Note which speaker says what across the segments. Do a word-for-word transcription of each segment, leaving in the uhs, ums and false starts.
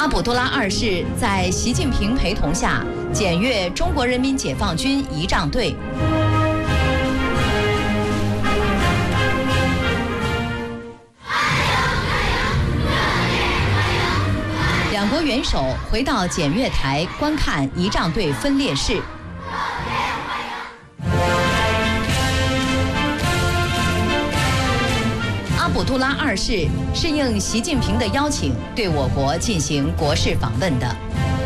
Speaker 1: 阿卜杜拉二世在习近平陪同下检阅中国人民解放军仪仗队。两国元首回到检阅台观看仪仗队分列式。阿卜杜拉二世是应习近平的邀请，对我国进行国事访问的。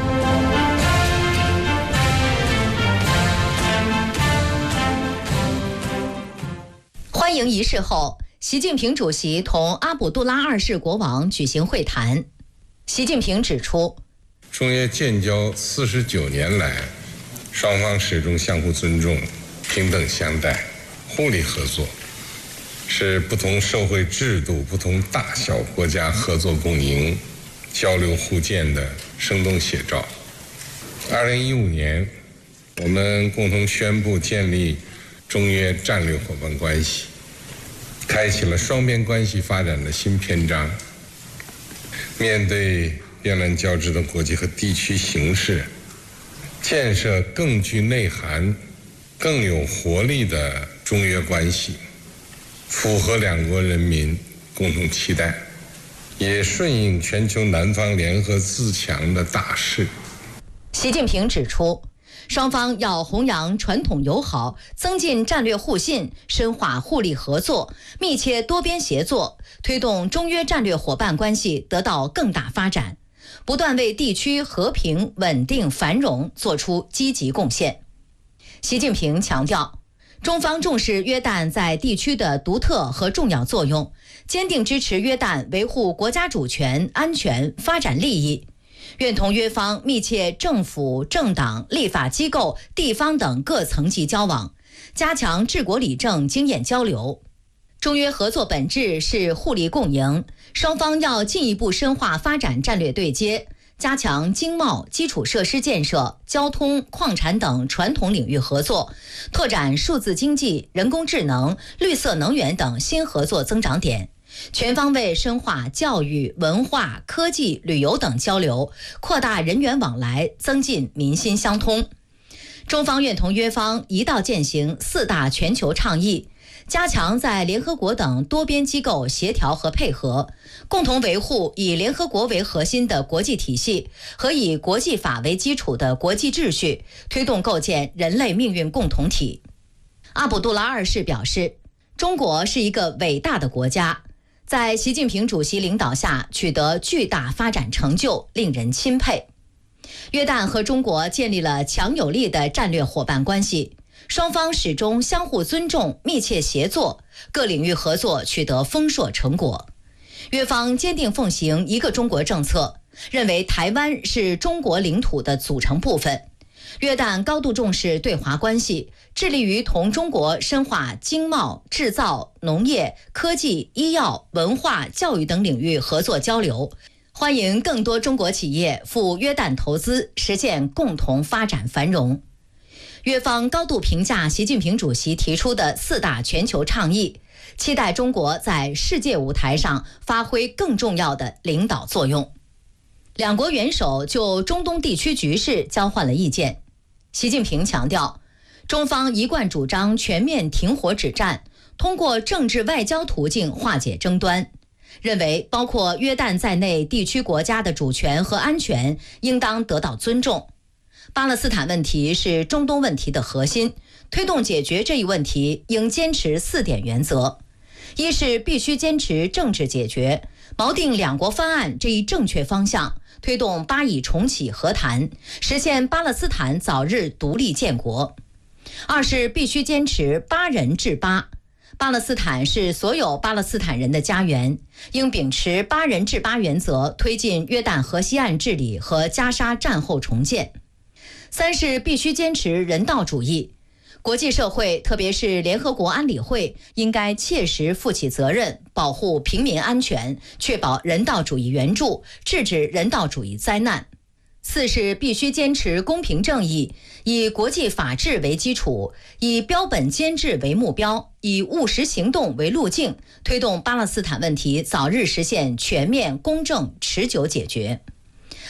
Speaker 1: 欢迎仪式后，习近平主席同阿卜杜拉二世国王举行会谈。习近平指出，
Speaker 2: 中越建交四十九年来，双方始终相互尊重、平等相待、互利合作，是不同社会制度、不同大小国家合作共赢、交流互鉴的生动写照。二零一五年，我们共同宣布建立中越战略伙伴关系，开启了双边关系发展的新篇章。面对变乱交织的国际和地区形势，建设更具内涵、更有活力的中越关系，符合两国人民共同期待，也顺应全球南方联合自强的大势。
Speaker 1: 习近平指出，双方要弘扬传统友好，增进战略互信，深化互利合作，密切多边协作，推动中约战略伙伴关系得到更大发展，不断为地区和平、稳定、繁荣做出积极贡献。习近平强调，中方重视约旦在地区的独特和重要作用，坚定支持约旦维护国家主权、安全、发展利益，愿同约方密切政府、政党、立法机构、地方等各层级交往，加强治国理政经验交流。中约合作本质是互利共赢，双方要进一步深化发展战略对接，加强经贸、基础设施建设、交通、矿产等传统领域合作，拓展数字经济、人工智能、绿色能源等新合作增长点，全方位深化教育、文化、科技、旅游等交流，扩大人员往来，增进民心相通。中方愿同约方一道践行四大全球倡议，加强在联合国等多边机构协调和配合，共同维护以联合国为核心的国际体系和以国际法为基础的国际秩序，推动构建人类命运共同体。阿卜杜拉二世表示，中国是一个伟大的国家，在习近平主席领导下取得巨大发展成就，令人钦佩。约旦和中国建立了强有力的战略伙伴关系，双方始终相互尊重、密切协作，各领域合作取得丰硕成果。约方坚定奉行一个中国政策，认为台湾是中国领土的组成部分。约旦高度重视对华关系，致力于同中国深化经贸、制造、农业、科技、医药、文化、教育等领域合作交流，欢迎更多中国企业赴约旦投资，实现共同发展繁荣。约方高度评价习近平主席提出的四大全球倡议，期待中国在世界舞台上发挥更重要的领导作用。两国元首就中东地区局势交换了意见。习近平强调，中方一贯主张全面停火止战，通过政治外交途径化解争端，认为包括约旦在内地区国家的主权和安全应当得到尊重。巴勒斯坦问题是中东问题的核心，推动解决这一问题应坚持四点原则：一是必须坚持政治解决，锚定两国方案这一正确方向，推动巴以重启和谈，实现巴勒斯坦早日独立建国；二是必须坚持巴人治巴，巴勒斯坦是所有巴勒斯坦人的家园，应秉持巴人治巴原则，推进约旦河西岸治理和加沙战后重建；三是必须坚持人道主义，国际社会特别是联合国安理会应该切实负起责任，保护平民安全，确保人道主义援助，制止人道主义灾难；四是必须坚持公平正义，以国际法治为基础，以标本兼治为目标，以务实行动为路径，推动巴勒斯坦问题早日实现全面、公正、持久解决。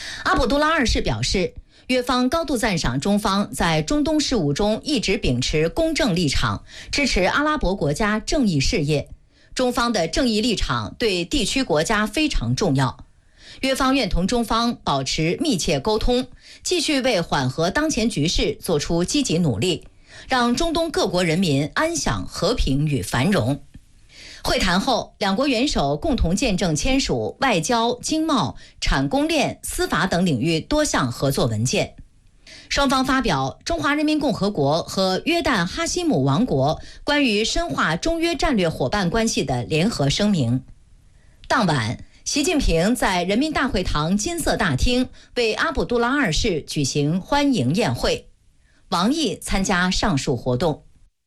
Speaker 1: 阿卜杜拉二世表示，约方高度赞赏中方在中东事务中一直秉持公正立场，支持阿拉伯国家正义事业。中方的正义立场对地区国家非常重要。约方愿同中方保持密切沟通，继续为缓和当前局势做出积极努力，让中东各国人民安享和平与繁荣。会谈后，两国元首共同见证签署外交、经贸、产供链、司法等领域多项合作文件。双方发表中华人民共和国和约旦哈希姆王国关于深化中约战略伙伴关系的联合声明。当晚，习近平在人民大会堂金色大厅为阿卜杜拉二世举行欢迎宴会。王毅参加上述活动。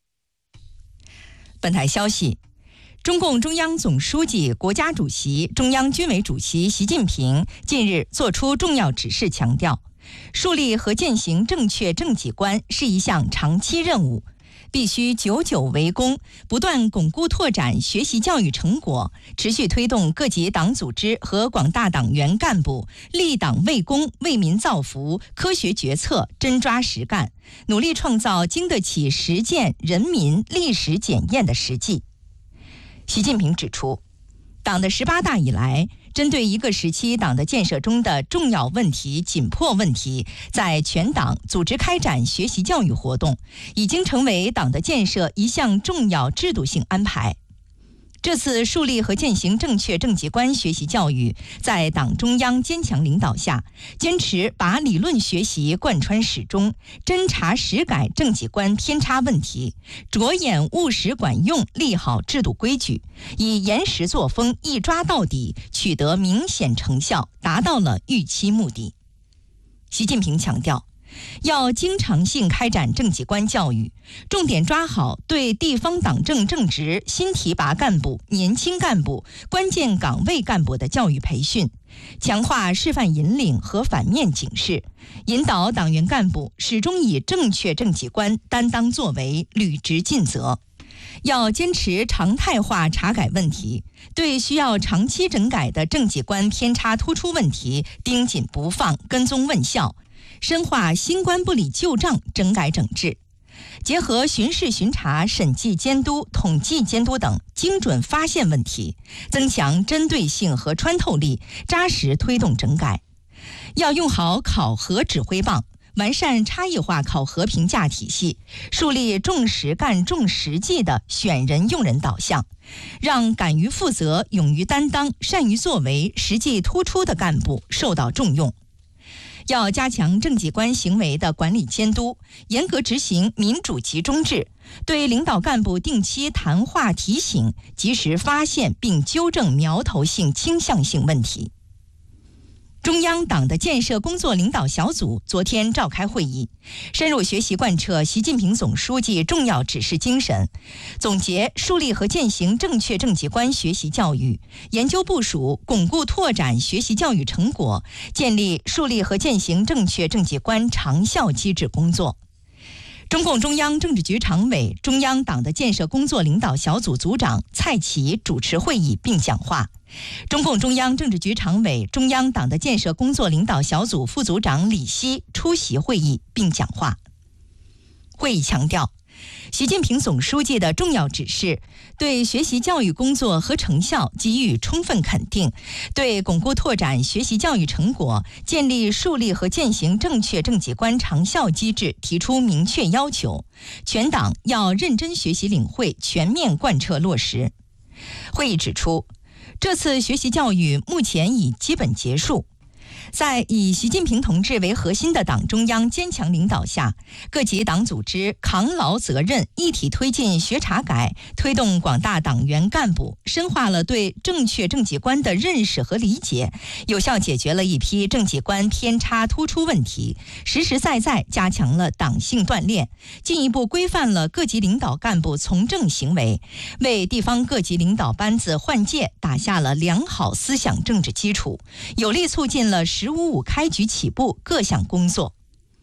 Speaker 3: 本台消息，中共中央总书记、国家主席、中央军委主席习近平近日作出重要指示，强调，树立和践行正确政绩观是一项长期任务，必须久久为功，不断巩固拓展学习教育成果，持续推动各级党组织和广大党员干部立党为公、为民造福，科学决策，真抓实干，努力创造经得起实践、人民、历史检验的实际。习近平指出，党的十八大以来，针对一个时期党的建设中的重要问题、紧迫问题，在全党组织开展学习教育活动，已经成为党的建设一项重要制度性安排。这次树立和践行正确政绩观学习教育，在党中央坚强领导下，坚持把理论学习贯穿始终，真查实改政绩观偏差问题，着眼务实管用立好制度规矩，以严实作风一抓到底，取得明显成效，达到了预期目的。习近平强调，要经常性开展政绩观教育，重点抓好对地方党政正职新提拔干部、年轻干部、关键岗位干部的教育培训，强化示范引领和反面警示，引导党员干部始终以正确政绩观担当作为，履职尽责。要坚持常态化查改问题，对需要长期整改的政绩观偏差突出问题盯紧不放，跟踪问效，深化新官不理旧账整改整治，结合巡视巡查、审计监督、统计监督等，精准发现问题，增强针对性和穿透力，扎实推动整改。要用好考核指挥棒，完善差异化考核评价体系，树立重实干重实际的选人用人导向，让敢于负责、勇于担当、善于作为、实际突出的干部受到重用。要加强政绩观行为的管理监督，严格执行民主集中制，对领导干部定期谈话提醒，及时发现并纠正苗头性倾向性问题。中央党的建设工作领导小组昨天召开会议，深入学习贯彻习近平总书记重要指示精神，总结树立和践行正确政绩观学习教育，研究部署巩固拓展学习教育成果，建立树立和践行正确政绩观长效机制工作。中共中央政治局常委、中央党的建设工作领导小组组长蔡奇主持会议并讲话。中共中央政治局常委、中央党的建设工作领导小组副组长李希出席会议并讲话。会议强调，习近平总书记的重要指示对学习教育工作和成效给予充分肯定，对巩固拓展学习教育成果、建立树立和践行正确政绩观长效机制提出明确要求，全党要认真学习领会，全面贯彻落实。会议指出，这次学习教育目前已基本结束，在以习近平同志为核心的党中央坚强领导下，各级党组织扛牢责任，一体推进学查改，推动广大党员干部深化了对正确政绩观的认识和理解，有效解决了一批政绩观偏差突出问题，实实在在加强了党性锻炼，进一步规范了各级领导干部从政行为，为地方各级领导班子换届打下了良好思想政治基础，有力促进了十五五开局起步各项工作。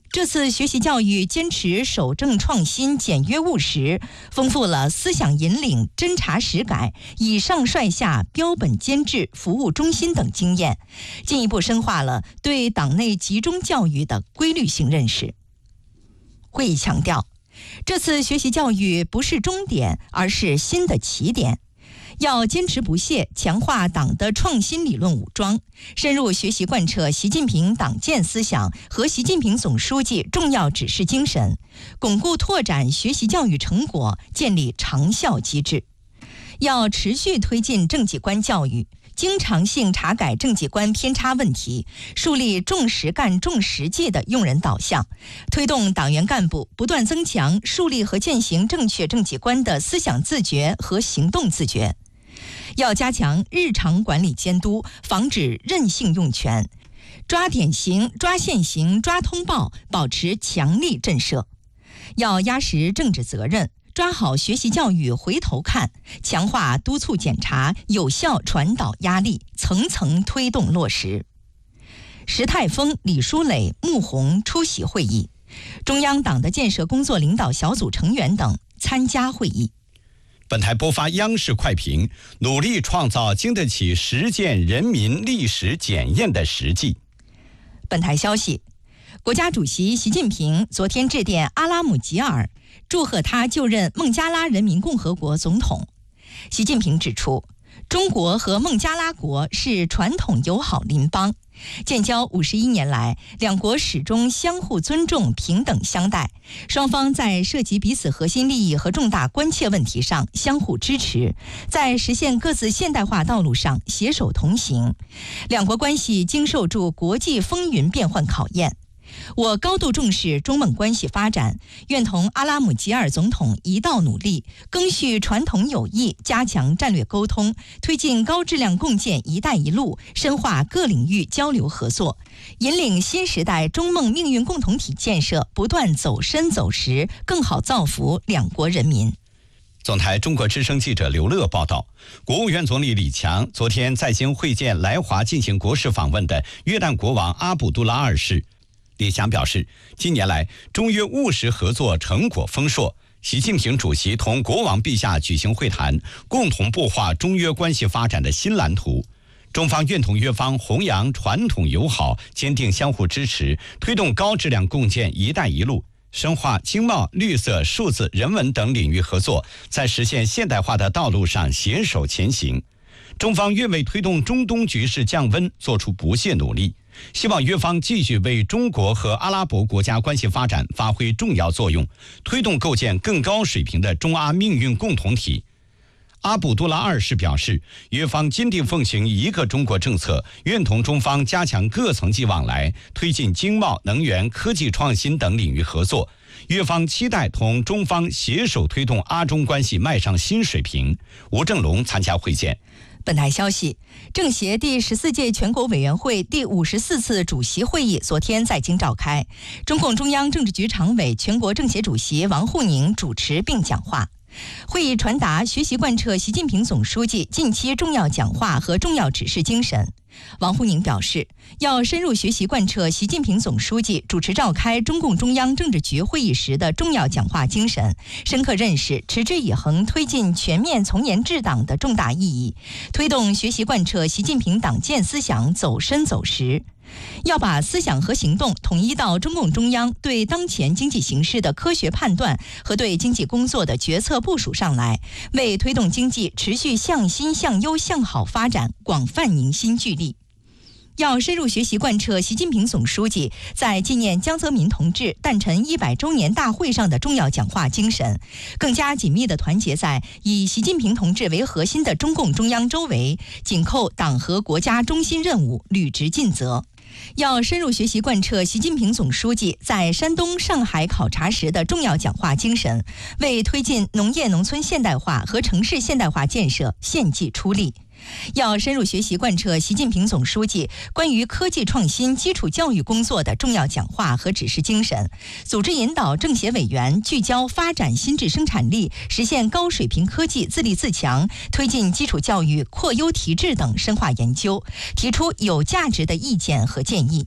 Speaker 3: 这次学习教育坚持守正创新、简约务实，丰富了思想引领、侦查实改、以上率下、标本兼治、服务中心等经验，进一步深化了对党内集中教育的规律性认识。会议强调，这次学习教育不是终点，而是新的起点。要坚持不懈，强化党的创新理论武装，深入学习贯彻习近平党建思想和习近平总书记重要指示精神，巩固拓展学习教育成果，建立长效机制。要持续推进政绩观教育，经常性查改政绩观偏差问题，树立重实干重实际的用人导向，推动党员干部不断增强树立和践行正确政绩观的思想自觉和行动自觉。要加强日常管理监督，防止任性用权，抓典型、抓现行、抓通报，保持强力震慑。要压实政治责任，抓好学习教育回头看，强化督促检查，有效传导压力，层层推动落实。石泰峰、李书磊、穆虹出席会议，中央党的建设工作领导小组成员等参加会议。
Speaker 4: 本台播发央视快评，努力创造经得起实践人民历史检验的实际。
Speaker 3: 本台消息，国家主席习近平昨天致电阿拉姆吉尔，祝贺他就任孟加拉人民共和国总统。习近平指出，中国和孟加拉国是传统友好邻邦，建交五十一年来，两国始终相互尊重、平等相待，双方在涉及彼此核心利益和重大关切问题上相互支持，在实现各自现代化道路上携手同行。两国关系经受住国际风云变幻考验。我高度重视中孟关系发展，愿同阿拉姆吉尔总统一道努力，赓续传统友谊，加强战略沟通，推进高质量共建“一带一路”，深化各领域交流合作，引领新时代中孟命运共同体建设不断走深走实，更好造福两国人民。
Speaker 4: 总台中国之声记者刘乐报道，国务院总理李强昨天在京会见来华进行国事访问的约旦国王阿卜杜拉二世。李强表示，近年来中约务实合作成果丰硕，习近平主席同国王陛下举行会谈，共同擘画中约关系发展的新蓝图。中方愿同约方弘扬传统友好，坚定相互支持，推动高质量共建“一带一路”，深化经贸、绿色、数字、人文等领域合作，在实现现代化的道路上携手前行。中方愿为推动中东局势降温做出不懈努力，希望约方继续为中国和阿拉伯国家关系发展发挥重要作用，推动构建更高水平的中阿命运共同体。阿卜杜拉二世表示，约方坚定奉行一个中国政策，愿同中方加强各层级往来，推进经贸、能源、科技创新等领域合作。约方期待同中方携手推动阿中关系迈上新水平。吴正龙参加会见。
Speaker 3: 本台消息，政协第十四届全国委员会第五十四次主席会议昨天在京召开，中共中央政治局常委、全国政协主席王沪宁主持并讲话。会议传达学习贯彻习近平总书记近期重要讲话和重要指示精神。王沪宁表示，要深入学习贯彻习近平总书记主持召开中共中央政治局会议时的重要讲话精神，深刻认识持之以恒推进全面从严治党的重大意义，推动学习贯彻习近平党建思想走深走实。要把思想和行动统一到中共中央对当前经济形势的科学判断和对经济工作的决策部署上来，为推动经济持续向新向优向好发展广泛凝心聚力。要深入学习贯彻习近平总书记在纪念江泽民同志诞辰一百周年大会上的重要讲话精神，更加紧密地团结在以习近平同志为核心的中共中央周围，紧扣党和国家中心任务，履职尽责。要深入学习贯彻习近平总书记在山东、上海考察时的重要讲话精神，为推进农业农村现代化和城市现代化建设献计出力。要深入学习贯彻习近平总书记关于科技创新基础教育工作的重要讲话和指示精神，组织引导政协委员聚焦发展新质生产力，实现高水平科技自立自强，推进基础教育扩优提质等深化研究，提出有价值的意见和建议。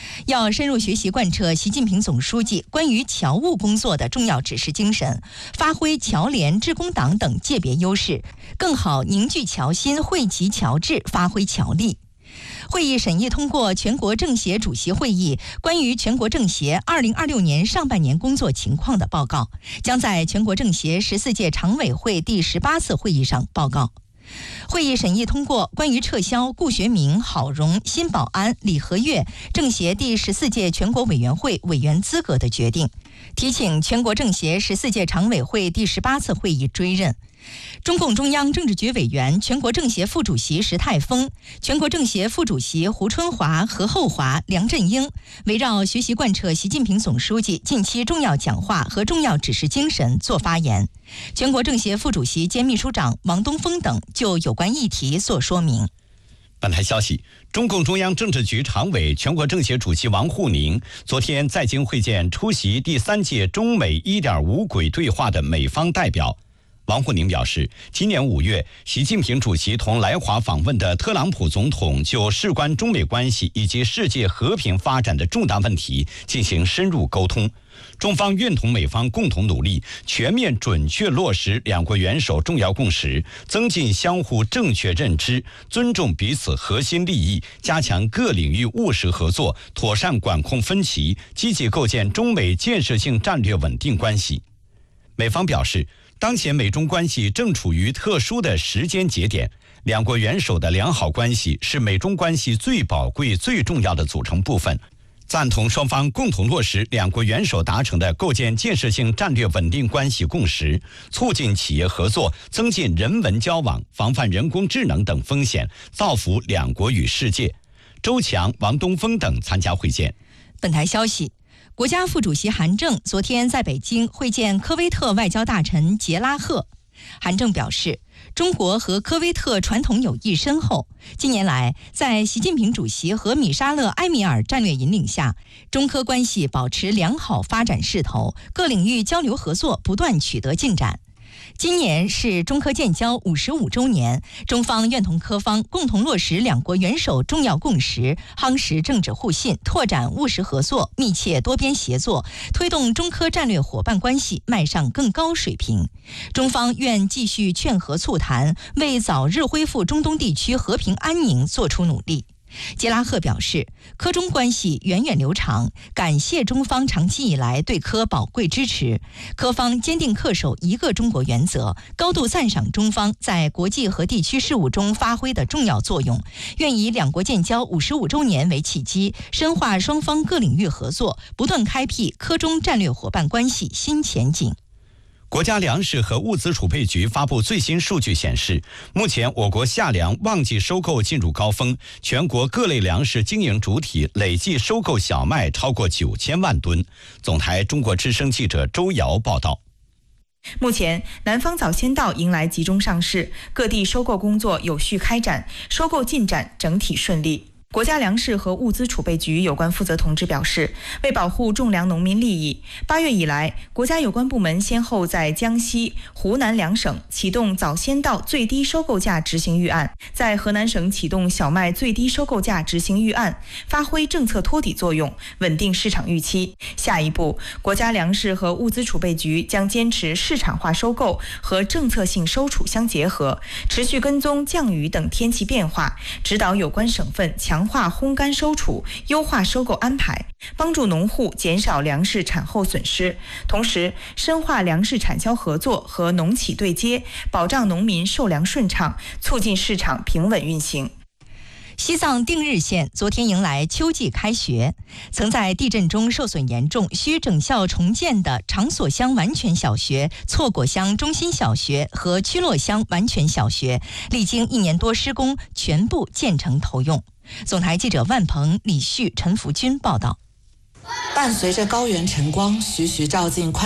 Speaker 3: 要深入学习贯彻习近平总书记关于侨务工作的重要指示精神，发挥侨联、致公党等界别优势，更好凝聚侨心、惠及侨智、发挥侨力。会议审议通过全国政协主席会议关于全国政协二零二六年上半年工作情况的报告，将在全国政协十四届常委会第十八次会议上报告。会议审议通过关于撤销顾学明、郝荣、辛保安、李和悦政协第十四届全国委员会委员资格的决定，提请全国政协十四届常委会第十八次会议追认。中共中央政治局委员、全国政协副主席石泰峰、全国政协副主席胡春华、何厚华、梁振英围绕学习贯彻习近平总书记近期重要讲话和重要指示精神作发言。全国政协副主席兼秘书长王东峰等就有关议题作说明。
Speaker 4: 本台消息，中共中央政治局常委、全国政协主席王沪宁昨天在京会见出席第三届中美 一点五 轨对话的美方代表。王沪宁表示，今年五月，习近平主席同来华访问的特朗普总统就事关中美关系以及世界和平发展的重大问题进行深入沟通。中方愿同美方共同努力，全面准确落实两国元首重要共识，增进相互正确认知，尊重彼此核心利益，加强各领域务实合作，妥善管控分歧，积极构建中美建设性战略稳定关系。美方表示，当前美中关系正处于特殊的时间节点，两国元首的良好关系是美中关系最宝贵、最重要的组成部分。赞同双方共同落实两国元首达成的构建建设性战略稳定关系共识，促进企业合作，增进人文交往，防范人工智能等风险，造福两国与世界。周强、王东峰等参加会见。
Speaker 3: 本台消息，国家副主席韩正昨天在北京会见科威特外交大臣杰拉赫。韩正表示，中国和科威特传统友谊深厚，近年来在习近平主席和米沙勒·埃米尔战略引领下，中科关系保持良好发展势头，各领域交流合作不断取得进展。今年是中科建交五十五周年，中方愿同科方共同落实两国元首重要共识，夯实政治互信，拓展务实合作，密切多边协作，推动中科战略伙伴关系迈上更高水平。中方愿继续劝和促谈，为早日恢复中东地区和平安宁做出努力。杰拉赫表示，科中关系源远流长，感谢中方长期以来对科宝贵支持，科方坚定恪守一个中国原则，高度赞赏中方在国际和地区事务中发挥的重要作用，愿以两国建交五十五周年为契机，深化双方各领域合作，不断开辟科中战略伙伴关系新前景。
Speaker 4: 国家粮食和物资储备局发布最新数据显示，目前我国夏粮旺季收购进入高峰，全国各类粮食经营主体累计收购小麦超过九千万吨。总台中国之声记者周瑶报道。
Speaker 5: 目前，南方早先稻迎来集中上市，各地收购工作有序开展，收购进展整体顺利。国家粮食和物资储备局有关负责同志表示，为保护种粮农民利益，八月以来，国家有关部门先后在江西、湖南两省启动早先稻最低收购价执行预案，在河南省启动小麦最低收购价执行预案，发挥政策托底作用，稳定市场预期。下一步，国家粮食和物资储备局将坚持市场化收购和政策性收储相结合，持续跟踪降雨等天气变化，指导有关省份强强化烘干收储，优化收购安排，帮助农户减少粮食产后损失，同时深化粮食产销合作和农企对接，保障农民售粮顺畅，促进市场平稳运行。
Speaker 3: 西藏定日县昨天迎来秋季开学，曾在地震中受损严重需整校重建的长所乡完全小学、错果乡中心小学和曲洛乡完全小学，历经一年多施工，全部建成投用。总台记者万鹏、李旭、陈福军报道。
Speaker 6: 伴随着高原晨光徐徐照进快